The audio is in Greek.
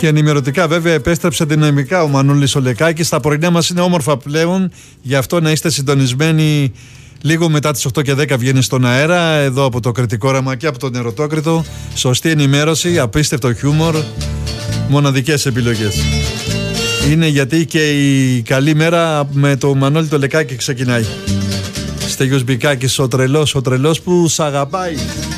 Και ενημερωτικά βέβαια επέστρεψε δυναμικά ο Μανούλης ο Λεκάκης. Τα πρωινά μας είναι όμορφα πλέον, γι' αυτό να είστε συντονισμένοι. Λίγο μετά τις 8 και 10 βγαίνει στον αέρα, εδώ από το Κρητικό Όραμα και από τον Ερωτόκριτο. Σωστή ενημέρωση, απίστευτο χιούμορ, μοναδικές επιλογές. Είναι γιατί και η καλή μέρα με το Μανώλη το Λεκάκη ξεκινάει. Στέλιος Μπικάκης, ο τρελός που σ' αγαπάει.